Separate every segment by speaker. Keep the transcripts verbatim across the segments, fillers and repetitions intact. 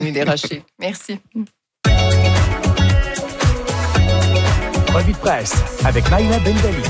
Speaker 1: Desrochers. Merci.
Speaker 2: Revue de presse avec Naïla Bendali.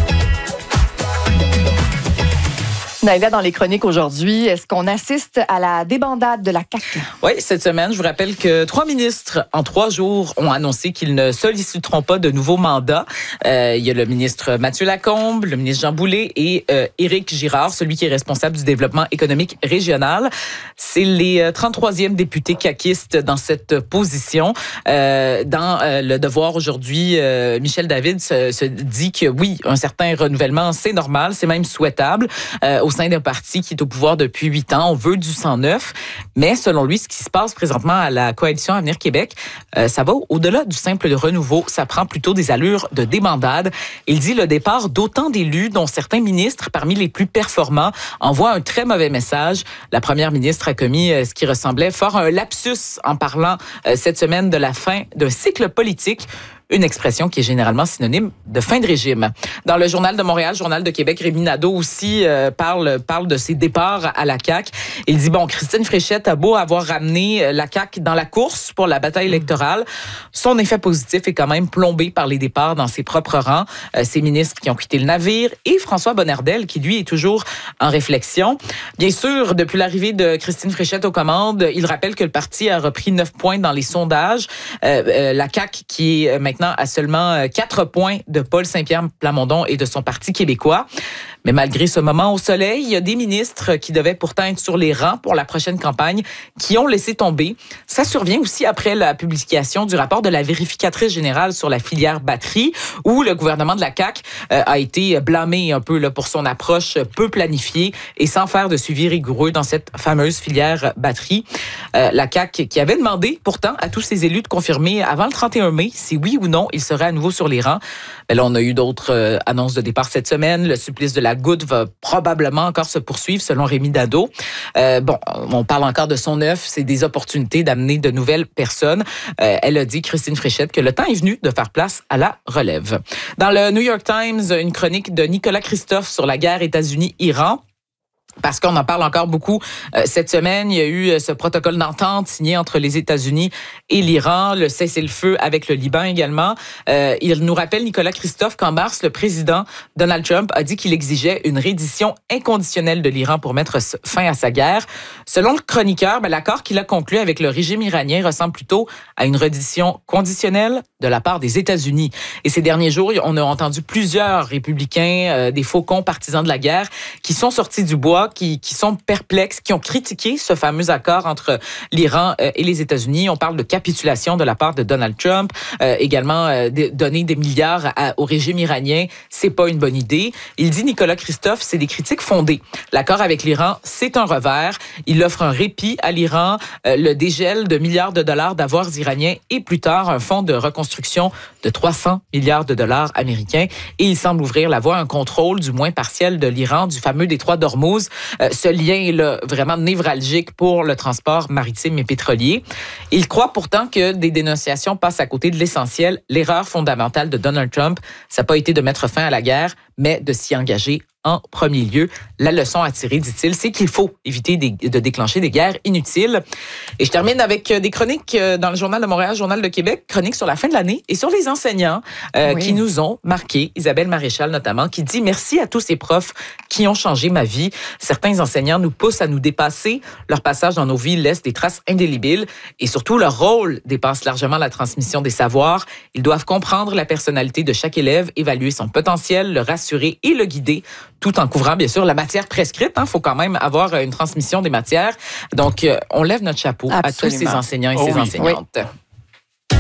Speaker 1: Naïla, dans les chroniques aujourd'hui, est-ce qu'on assiste à la débandade de la C A Q?
Speaker 3: Oui, cette semaine, je vous rappelle que trois ministres, en trois jours, ont annoncé qu'ils ne solliciteront pas de nouveaux mandats. Euh, il y a le ministre Mathieu Lacombe, le ministre Jean Boulet et euh, Éric Girard, celui qui est responsable du développement économique régional. C'est les trente-troisième députés caquistes dans cette position. Euh, dans euh, Le Devoir aujourd'hui, euh, Michel David se, se dit que oui, un certain renouvellement, c'est normal, c'est même souhaitable. Euh, au sein d'un parti qui est au pouvoir depuis huit ans. On veut du sang neuf. Mais selon lui, ce qui se passe présentement à la coalition Avenir Québec, euh, ça va au-delà du simple de renouveau. Ça prend plutôt des allures de débandade. Il dit le départ d'autant d'élus, dont certains ministres, parmi les plus performants, envoie un très mauvais message. La première ministre a commis euh, ce qui ressemblait fort à un lapsus en parlant euh, cette semaine de la fin d'un cycle politique. Une expression qui est généralement synonyme de fin de régime. Dans le Journal de Montréal, Journal de Québec, Rémi Nadeau aussi euh, parle, parle de ses départs à la C A Q. Il dit, bon, Christine Fréchette a beau avoir ramené la C A Q dans la course pour la bataille électorale, son effet positif est quand même plombé par les départs dans ses propres rangs. Euh, ses ministres qui ont quitté le navire et François Bonnardel, qui lui est toujours en réflexion. Bien sûr, depuis l'arrivée de Christine Fréchette aux commandes, il rappelle que le parti a repris neuf points dans les sondages. Euh, euh, la C A Q qui est maintenant à seulement quatre points de Paul Saint-Pierre Plamondon et de son Parti québécois. Mais malgré ce moment au soleil, il y a des ministres qui devaient pourtant être sur les rangs pour la prochaine campagne qui ont laissé tomber. Ça survient aussi après la publication du rapport de la vérificatrice générale sur la filière batterie, où le gouvernement de la C A Q euh, a été blâmé un peu là, pour son approche peu planifiée et sans faire de suivi rigoureux dans cette fameuse filière batterie. Euh, la C A Q qui avait demandé pourtant à tous ses élus de confirmer avant le trente et un mai si oui ou non ils seraient à nouveau sur les rangs. Mais là, on a eu d'autres euh, annonces de départ cette semaine. Le supplice de la goutte va probablement encore se poursuivre, selon Rémi Nadeau. Euh, bon, on parle encore de son œuf. C'est des opportunités d'amener de nouvelles personnes. Euh, elle a dit, Christine Fréchette, que le temps est venu de faire place à la relève. Dans le New York Times, une chronique de Nicolas Christophe sur la guerre États-Unis-Iran. Parce qu'on en parle encore beaucoup euh, cette semaine. Il y a eu euh, ce protocole d'entente signé entre les États-Unis et l'Iran, le cessez-le-fin avec le Liban également. Euh, il nous rappelle, Nicolas Christophe, qu'en mars, le président Donald Trump a dit qu'il exigeait une reddition inconditionnelle de l'Iran pour mettre fin à sa guerre. Selon le chroniqueur, ben, l'accord qu'il a conclu avec le régime iranien ressemble plutôt à une reddition conditionnelle de la part des États-Unis. Et ces derniers jours, on a entendu plusieurs républicains, euh, des faucons partisans de la guerre, qui sont sortis du bois, Qui, qui sont perplexes, qui ont critiqué ce fameux accord entre l'Iran euh, et les États-Unis. On parle de capitulation de la part de Donald Trump, euh, également euh, de, donner des milliards à, au régime iranien, c'est pas une bonne idée. Il dit, Nicolas Christophe, c'est des critiques fondées. L'accord avec l'Iran, c'est un revers. Il offre un répit à l'Iran, euh, le dégel de milliards de dollars d'avoirs iraniens et plus tard un fonds de reconstruction de trois cents milliards de dollars américains. Et il semble ouvrir la voie à un contrôle, du moins partiel, de l'Iran, du fameux détroit d'Ormuz. Euh, ce lien est là, vraiment névralgique pour le transport maritime et pétrolier. Il croit pourtant que des dénonciations passent à côté de l'essentiel. L'erreur fondamentale de Donald Trump, ça n'a pas été de mettre fin à la guerre, mais de s'y engager en premier lieu. La leçon à tirer, dit-il, c'est qu'il faut éviter des, de déclencher des guerres inutiles. Et je termine avec des chroniques dans le Journal de Montréal, Journal de Québec, chroniques sur la fin de l'année et sur les enseignants euh, oui. qui nous ont marqués. Isabelle Maréchal notamment, qui dit « Merci à tous ces profs qui ont changé ma vie. Certains enseignants nous poussent à nous dépasser. Leur passage dans nos vies laisse des traces indélébiles et surtout leur rôle dépasse largement la transmission des savoirs. Ils doivent comprendre la personnalité de chaque élève, évaluer son potentiel, le rassurer et le guider, tout en couvrant, bien sûr, la matière prescrite. Il hein, faut quand même avoir une transmission des matières. Donc, euh, on lève notre chapeau Absolument. à tous ces enseignants et oh ces oui. enseignantes. Oui.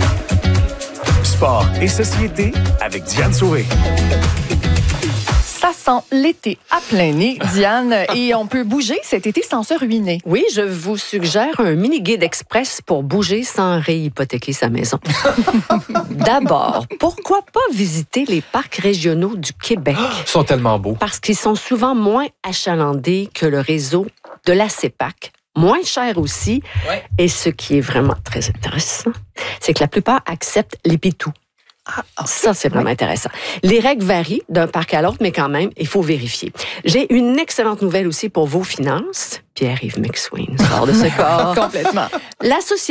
Speaker 2: Sport et société avec Diane Souré.
Speaker 1: Ça sent l'été à plein nez, Diane, et on peut bouger cet été sans se ruiner.
Speaker 4: Oui, je vous suggère un mini-guide express pour bouger sans réhypothéquer sa maison. D'abord, pourquoi pas visiter les parcs régionaux du Québec?
Speaker 5: Ils sont tellement beaux.
Speaker 4: Parce qu'ils sont souvent moins achalandés que le réseau de la CEPAC. Moins cher aussi. Ouais. Et ce qui est vraiment très intéressant, c'est que la plupart acceptent l'épidou. Ça, c'est vraiment intéressant. Les règles varient d'un parc à l'autre, mais quand même, il faut vérifier. J'ai une excellente nouvelle aussi pour vos finances. Pierre-Yves McSween sort de ce corps.
Speaker 1: Complètement.
Speaker 4: L'association